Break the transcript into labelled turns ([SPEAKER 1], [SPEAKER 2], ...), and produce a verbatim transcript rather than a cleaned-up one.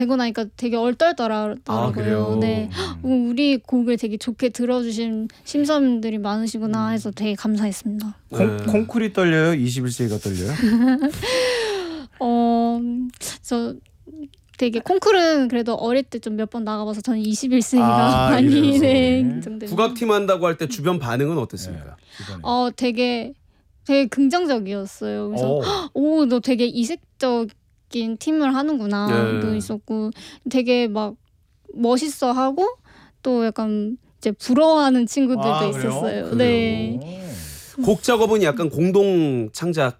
[SPEAKER 1] 되고 나니까 되게 얼떨떨하더라고요.
[SPEAKER 2] 아, 그래요?
[SPEAKER 1] 네, 어, 우리 곡을 되게 좋게 들어주신 심사위원들이 많으시구나 해서 되게 감사했습니다.
[SPEAKER 3] 콩,
[SPEAKER 2] 네.
[SPEAKER 3] 콩쿨이 떨려요? 이십일 세기가 떨려요?
[SPEAKER 1] 어, 저 되게 콩쿨은 그래도 어릴 때 좀 몇 번 나가봐서 저는 이십일 세기가
[SPEAKER 3] 아,
[SPEAKER 1] 많이
[SPEAKER 3] 이십일 세기.
[SPEAKER 1] 네, 긴장됩니다.
[SPEAKER 2] 국악팀 한다고 할 때 주변 반응은 어땠습니까?
[SPEAKER 3] 이번에.
[SPEAKER 1] 어, 되게 되게 긍정적이었어요. 그래서
[SPEAKER 3] 오.
[SPEAKER 1] 오, 너 되게 이색적인 팀을 하는구나.
[SPEAKER 2] 네.
[SPEAKER 1] 도 있었고 되게 막 멋있어하고 또 약간 이제 부러워하는 친구들도
[SPEAKER 3] 아, 그래요?
[SPEAKER 1] 있었어요.
[SPEAKER 2] 그래요?
[SPEAKER 1] 네.
[SPEAKER 3] 오.
[SPEAKER 2] 곡 작업은 약간 공동 창작